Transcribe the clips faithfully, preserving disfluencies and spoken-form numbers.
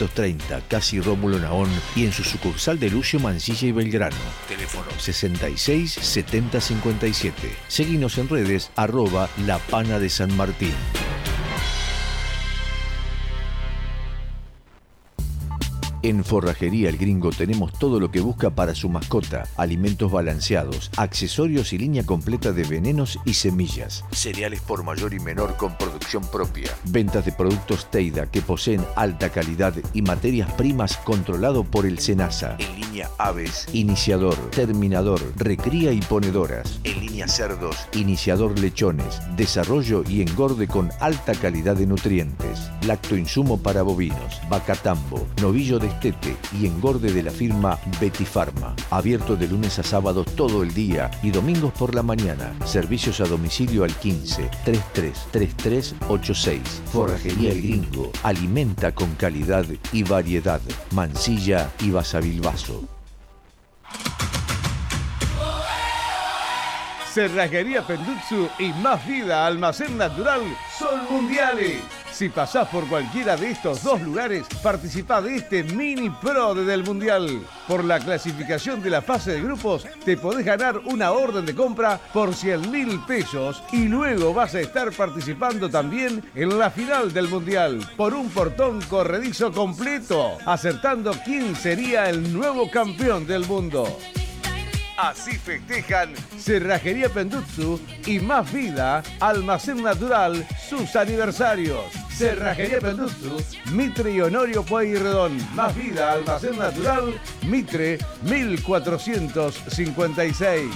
quinientos treinta, casi Rómulo Naón, y en su sucursal de Lucio Mansilla y Belgrano. Teléfono sesenta y seis setenta cincuenta y siete. Seguinos en redes, arroba La Pana de San Martín. En Forrajería El Gringo tenemos todo lo que busca para su mascota: alimentos balanceados, accesorios y línea completa de venenos y semillas, cereales por mayor y menor con producción propia, ventas de productos Teida que poseen alta calidad y materias primas controlado por el SENASA. En línea aves, iniciador, terminador, recría y ponedoras. En línea cerdos, iniciador lechones, desarrollo y engorde con alta calidad de nutrientes, lactoinsumo para bovinos, vacatambo, novillo de Tete y engorde de la firma Betty Pharma. Abierto de lunes a sábado todo el día y domingos por la mañana. Servicios a domicilio al quince, treinta y tres, treinta y tres, ochenta y seis. Forrajería El Gringo. Alimenta con calidad y variedad. Mansilla y Basavilbaso. Cerrajería Pendutsu y Más Vida Almacén Natural son mundiales. Si pasás por cualquiera de estos dos lugares, participá de este mini pro del Mundial. Por la clasificación de la fase de grupos, te podés ganar una orden de compra por cien mil pesos y luego vas a estar participando también en la final del Mundial por un portón corredizo completo, acertando quién sería el nuevo campeón del mundo. Así festejan Cerrajería Pendutsu y Más Vida Almacén Natural sus aniversarios. Cerrajería Pendutsu, Mitre y Honorio Pueyrredón. Más Vida Almacén Natural, Mitre mil cuatrocientos cincuenta y seis.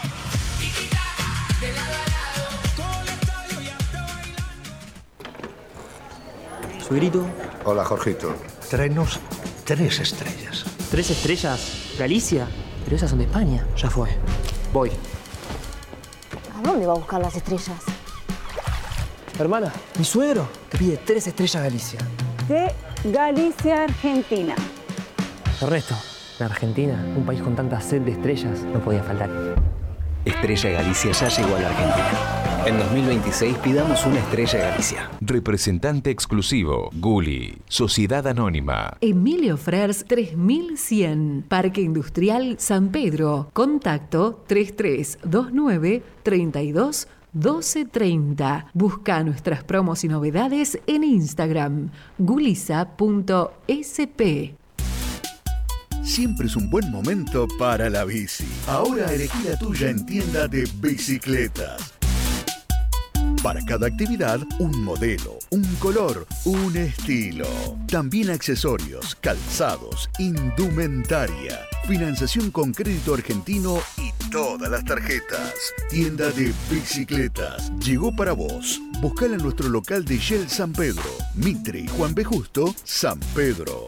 Suegrito. Hola, Jorgito. Tráenos tres estrellas. ¿Tres estrellas? ¿Galicia? Pero esas son de España. Ya fue. Voy. ¿A dónde va a buscar las estrellas? Hermana, mi suegro te pide tres estrellas Galicia. De Galicia, Argentina. Ernesto, en Argentina, un país con tanta sed de estrellas, no podía faltar. Estrella Galicia ya llegó a la Argentina. En dos mil veintiséis pidamos una Estrella Galicia. Representante exclusivo, Gulli, Sociedad Anónima. Emilio Frers tres mil cien, Parque Industrial San Pedro. Contacto treinta y tres veintinueve, treinta y dos, doce treinta. Busca nuestras promos y novedades en Instagram, gulisa punto s p. Siempre es un buen momento para la bici. Ahora elegí la tuya en tienda de bicicletas. Para cada actividad, un modelo, un color, un estilo. También accesorios, calzados, indumentaria, financiación con crédito argentino y todas las tarjetas. Tienda de bicicletas. Llegó para vos. Buscala en nuestro local de Shell San Pedro, Mitre y Juan B. Justo, San Pedro.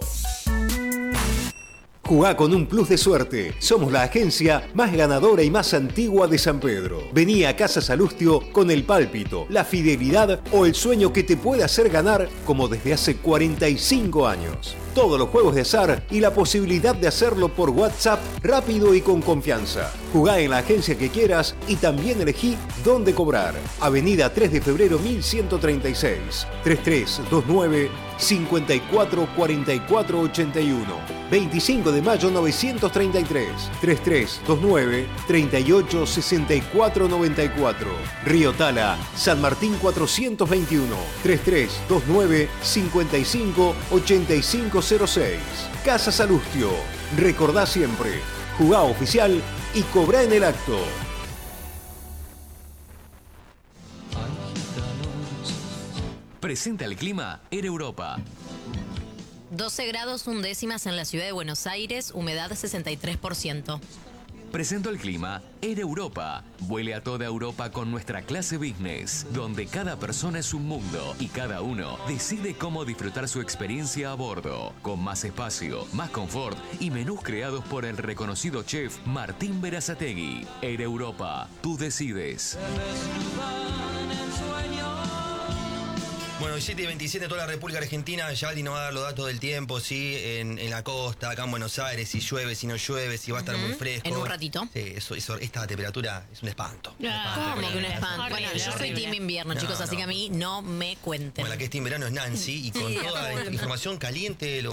Jugá con un plus de suerte. Somos la agencia más ganadora y más antigua de San Pedro. Vení a Casa Salustio con el pálpito, la fidelidad o el sueño que te puede hacer ganar como desde hace cuarenta y cinco años. Todos los juegos de azar y la posibilidad de hacerlo por WhatsApp rápido y con confianza. Jugá en la agencia que quieras y también elegí dónde cobrar. Avenida tres de febrero mil ciento treinta y seis, treinta y tres veintinueve, cincuenta y cuatro cuarenta y cuatro ochenta y uno. veinticinco de mayo novecientos treinta y tres, treinta y tres veintinueve, treinta y ocho sesenta y cuatro noventa y cuatro. Río Tala, San Martín cuatrocientos veintiuno, treinta y tres veintinueve, cincuenta y cinco ochenta y cinco cero seis. Casa Salustio. Recordá siempre, jugá oficial y cobrá en el acto. Presenta el clima Air Europa. doce grados un décimas en la ciudad de Buenos Aires, humedad sesenta y tres por ciento. Presento el clima Air Europa. Vuele a toda Europa con nuestra clase business, donde cada persona es un mundo y cada uno decide cómo disfrutar su experiencia a bordo, con más espacio, más confort y menús creados por el reconocido chef Martín Berazategui. Air Europa, tú decides. Bueno, siete y veintisiete, toda la República Argentina. Yaldi nos va a dar los datos del tiempo, sí, en, en la costa, acá en Buenos Aires, si llueve, si no llueve, si va a estar uh-huh. muy fresco. En un ratito. Sí, eso, eso, esta temperatura es un espanto. Un espanto. ¿Cómo que un espanto? Bueno, yo soy team invierno, no, chicos, no. así que a mí no me cuenten. Bueno, la que es team verano es Nancy, y con sí, toda la información caliente, lo